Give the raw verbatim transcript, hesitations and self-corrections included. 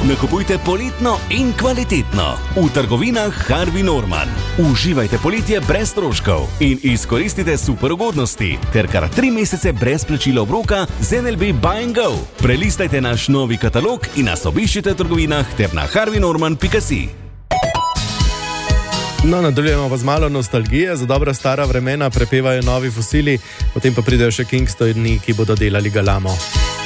Nakupujte poletno in kvalitetno v trgovinah Harvey Norman. Uživajte poletje brez stroškov in izkoristite super ugodnosti ter kar tri mesece brez plačila obroka z N L B Buy and Go. Prelistajte naš novi katalog in nas obiščite v trgovinah ter na harvey norman pika si. No, nadaljujemo pa z malo nostalgije. Za dobra stara vremena prepevajo novi Fosili, potem pa pridejo še Kingstoni, ki bodo delali galamo.